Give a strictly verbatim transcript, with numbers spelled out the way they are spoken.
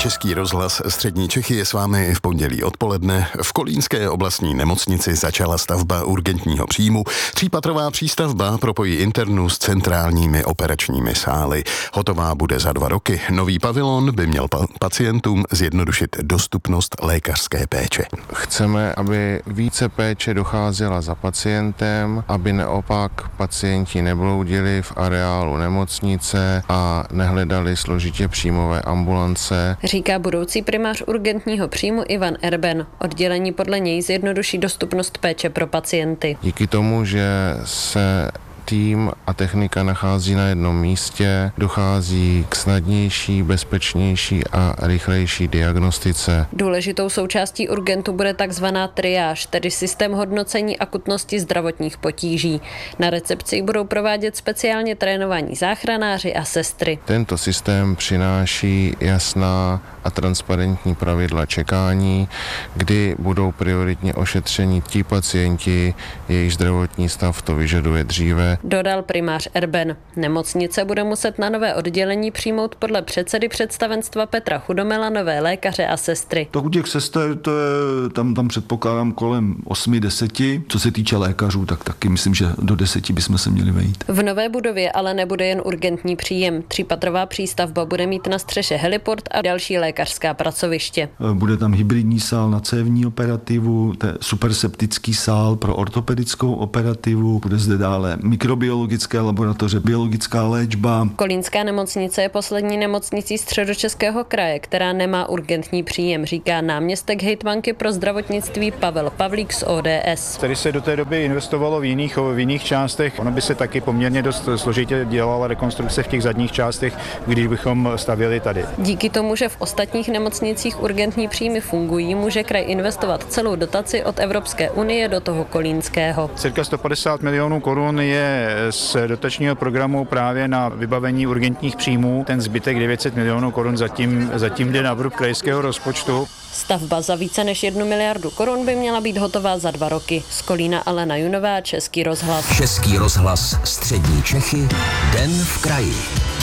Český rozhlas Střední Čechy je s vámi v pondělí odpoledne. V kolínské oblastní nemocnici začala stavba urgentního příjmu. Třípatrová přístavba propojí internu s centrálními operačními sály. Hotová bude za dva roky. Nový pavilon by měl pa- pacientům zjednodušit dostupnost lékařské péče. Chceme, aby více péče docházela za pacientem, aby naopak pacienti nebloudili v areálu nemocnice a nehledali složitě příjmové ambulance. Říká budoucí primář urgentního příjmu Ivan Erben. Oddělení podle něj zjednoduší dostupnost péče pro pacienty. Díky tomu, že se tým a technika nachází na jednom místě, dochází k snadnější, bezpečnější a rychlejší diagnostice. Důležitou součástí urgentu bude takzvaná triáž, tedy systém hodnocení akutnosti zdravotních potíží. Na recepci budou provádět speciálně trénovaní záchranáři a sestry. Tento systém přináší jasná a transparentní pravidla čekání, kdy budou prioritně ošetřeni ti pacienti, jejich zdravotní stav to vyžaduje dříve, dodal primář Erben. Nemocnice bude muset na nové oddělení přijmout podle předsedy představenstva Petra Chudomela nové lékaře a sestry. Tak u těch sester to je, tam, tam předpokládám kolem osmi deseti. Co se týče lékařů, tak taky myslím, že do deseti bychom se měli vejít. V nové budově ale nebude jen urgentní příjem. Třípatrová přístavba bude mít na střeše heliport a další lékařská pracoviště. Bude tam hybridní sál na cévní operativu, superseptický sál pro ortopedickou operativu, bude zde dále mikrobiologické laboratoře, biologická léčba. Kolínská nemocnice je poslední nemocnicí Středočeského kraje, která nemá urgentní příjem, říká náměstek hejtmanky pro zdravotnictví Pavel Pavlík z O D S. Tady se do té doby investovalo v jiných, v jiných částech. Ono by se taky poměrně dost složitě dělala rekonstrukce v těch zadních částech, když bychom stavěli tady. Díky tomu, že v ostatních nemocnicích urgentní příjmy fungují, může kraj investovat celou dotaci od Evropské unie do toho kolínského. Cirka sto padesát milionů korun je z dotačního programu právě na vybavení urgentních příjmů. Ten zbytek devět set milionů korun zatím, zatím jde na vrub krajského rozpočtu. Stavba za více než jednu miliardu korun by měla být hotová za dva roky. Z Kolína Alena Junová, Český rozhlas. Český rozhlas Střední Čechy, Den v kraji.